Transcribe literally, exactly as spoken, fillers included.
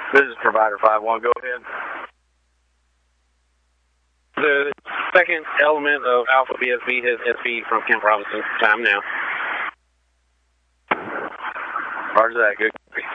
This is Provider five one, go ahead. The second element of Alpha B S B has S P from Camp Robinson. Time now. Roger that, good.